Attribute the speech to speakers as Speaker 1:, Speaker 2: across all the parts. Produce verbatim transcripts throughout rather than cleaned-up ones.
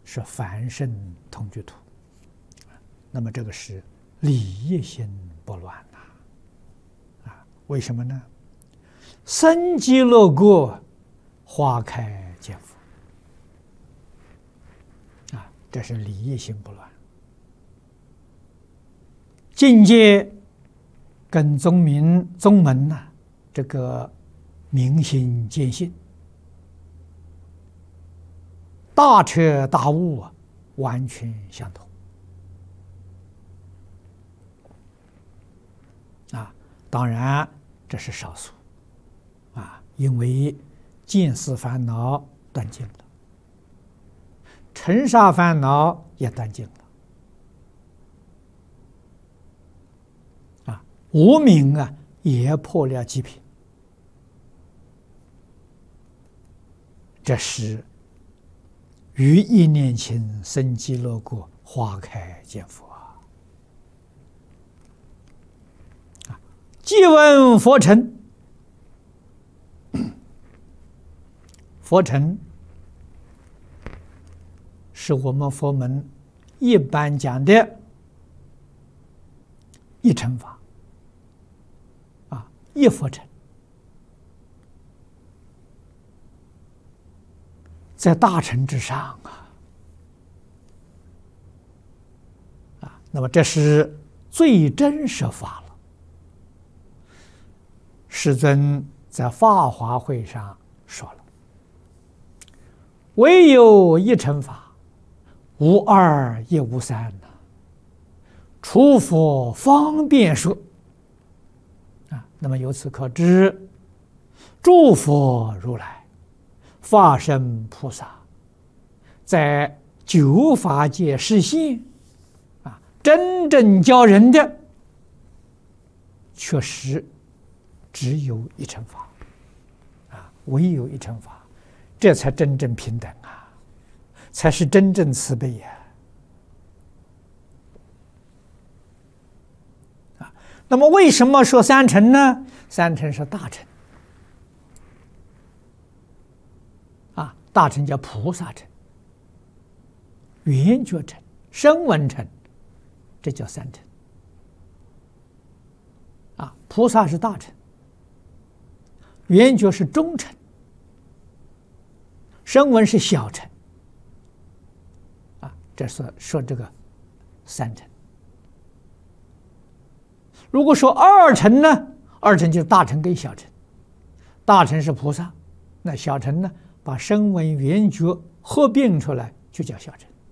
Speaker 1: 是凡圣同居土。那么这个是理业心不乱呐、啊，啊，为什么呢？生极乐国，花开见佛，啊，这是理业心不乱。境界跟宗明宗门呐、啊，这个明心见性、大彻大悟啊，完全相同。啊，当然这是少数，啊，因为见思烦恼断尽了，尘沙烦恼也断尽了。无明啊，也破了极品，这是于一念前生极乐国，花开见佛啊！即闻佛尘，佛尘是我们佛门一般讲的一乘法。一佛尘，在大乘之上啊，啊，那么这是最真实法了。世尊在法华会上说了：“唯有一乘法，无二也无三呐，除佛方便说。”那么由此可知，诸佛如来、法身菩萨，在九法界示现，啊，真正教人的，确实只有一乘法，啊，唯有一乘法，这才真正平等啊，才是真正慈悲呀。那么为什么说三乘呢？三乘是大乘，啊，大乘叫菩萨乘、圆觉乘、声闻乘，这叫三乘。啊，菩萨是大乘，圆觉是中乘，声闻是小乘。啊，这是说这个三乘。如果说二乘呢？二乘就是大乘跟小乘，大乘是菩萨，那小乘呢，把声闻缘觉合并出来就叫小乘。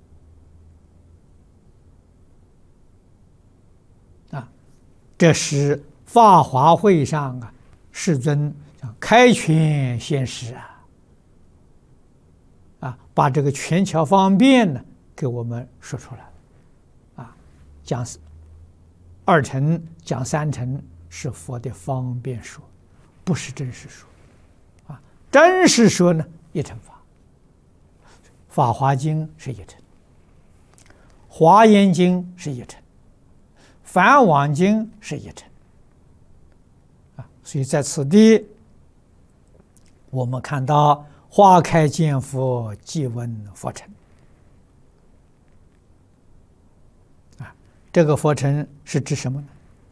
Speaker 1: 啊，这是法华会上啊，世尊开权现实啊，啊，把这个权巧方便呢给我们说出来了，啊，讲二乘讲三乘是佛的方便说，不是真实说，啊，真实说呢一乘法，《法华经》是一乘，《华严经》是一乘，《梵网经》是一乘，啊，所以在此地，我们看到花开见佛，即闻佛尘。这个佛尘是指什么呢？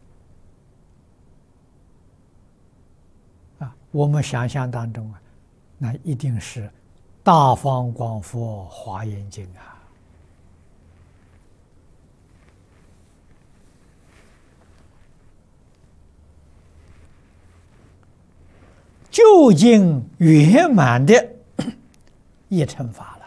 Speaker 1: 啊，我们想象当中啊，那一定是大方广佛华严经啊。究竟圆满的一乘法了。